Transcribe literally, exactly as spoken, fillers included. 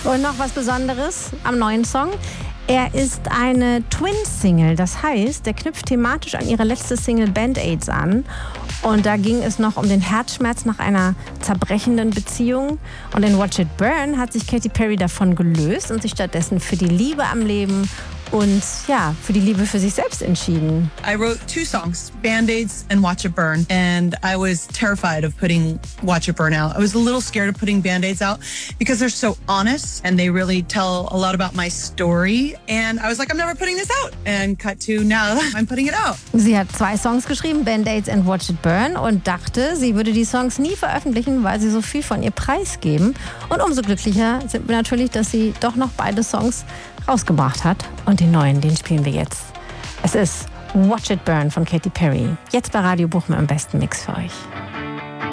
Und noch was Besonderes am neuen Song. Er ist eine Twin-Single, das heißt, der knüpft thematisch an ihre letzte Single Band-Aids an. Und da ging es noch um den Herzschmerz nach einer zerbrechenden Beziehung. Und in Watch It Burn hat sich Katy Perry davon gelöst und sich stattdessen für die Liebe am Leben und ja, für die Liebe für sich selbst entschieden. I wrote two songs, Band-Aids and Watch It Burn. And I was terrified of putting Watch It Burn out. I was a little scared of putting Band-Aids out because they're so honest and they really tell a lot about my story. And I was like, I'm never putting this out. And cut to now, I'm putting it out. Sie hat zwei Songs geschrieben, Band-Aids and Watch It Burn, und dachte, sie würde die Songs nie veröffentlichen, weil sie so viel von ihr preisgeben. Und umso glücklicher sind wir natürlich, dass sie doch noch beide Songs rausgebracht hat. Und den neuen, den spielen wir jetzt. Es ist Watch It Burn von Katy Perry. Jetzt bei Radio Bochum im besten Mix für euch.